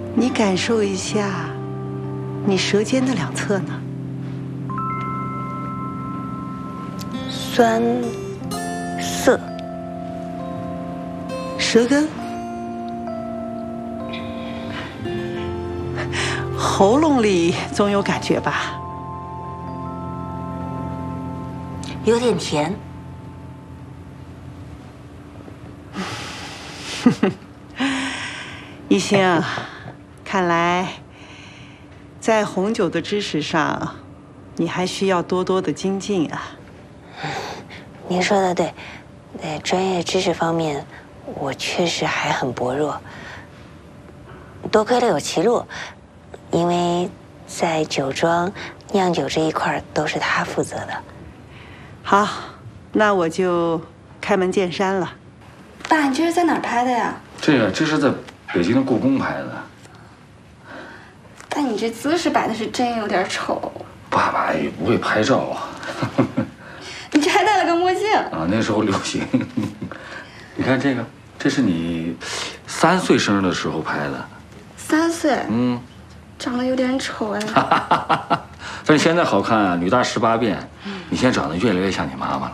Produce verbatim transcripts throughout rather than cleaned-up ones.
你感受一下，你舌尖的两侧呢？ 酸涩。 舌根。喉咙里总有感觉吧？ 有点甜。 一星，看来在红酒的知识上，你还需要多多的精进啊。 您说的对，在专业知识方面，我确实还很薄弱。多亏了有齐路，因为在酒庄酿酒这一块都是他负责的。 好，那我就开门见山了。 爸，你这是在哪儿拍的呀？ 这个这是在北京的故宫拍的。 但你这姿势摆的是真有点丑。 爸爸也不会拍照啊。 你这还戴了个墨镜啊，那时候流行。你看这个，这是你三岁生日的时候拍的。 三岁？ 嗯， 长得有点丑哎。 但是现在好看啊，女大十八变。你现在长得越来越像你妈妈了。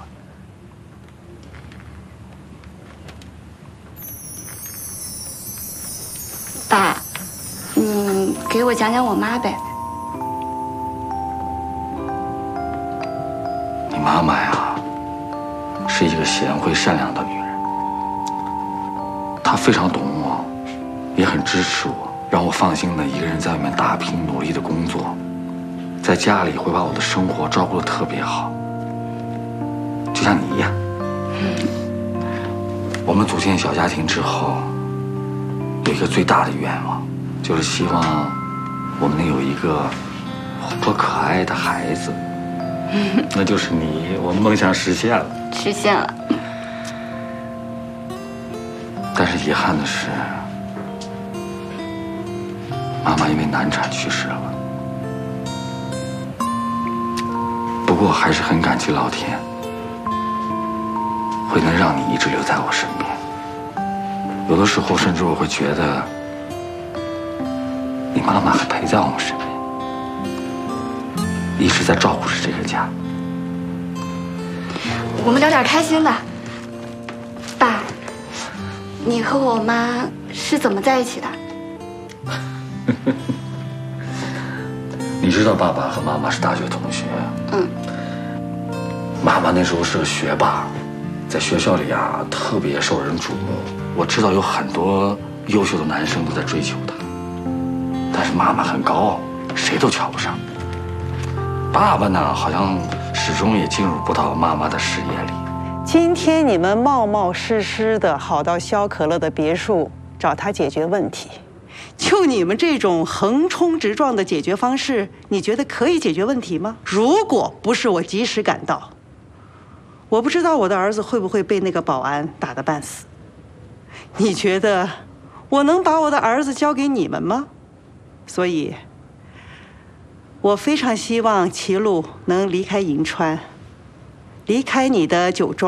爸，你给我讲讲我妈呗。 你妈妈呀，是一个贤惠善良的女人，她非常懂我，也很支持我，让我放心的一个人在外面打拼努力的工作，在家里会把我的生活照顾得特别好，就像你一样。我们组建小家庭之后，有一个最大的愿望，就是希望我们能有一个活泼可爱的孩子。那就是你，我们梦想实现了。 实现了。 但是遗憾的是，妈妈因为难产去世了。不过还是很感激老天，会能让你一直留在我身边。有的时候，甚至我会觉得，你妈妈还陪在我们身边。一直在照顾着这个家。 我们聊点开心的。爸，你和我妈是怎么在一起的？ 你知道爸爸和妈妈是大学同学。 嗯。 妈妈那时候是个学霸，在学校里啊特别受人瞩目。我知道有很多优秀的男生都在追求她，但是妈妈很高傲，谁都瞧不上。爸爸呢，好像始终也进入不到妈妈的视野里。 今天你们冒冒失失的跑到肖可乐的别墅找他解决问题，就你们这种横冲直撞的解决方式，你觉得可以解决问题吗？如果不是我及时赶到，我不知道我的儿子会不会被那个保安打得半死。你觉得我能把我的儿子交给你们吗？所以我非常希望齐路能离开银川，离开你的酒庄。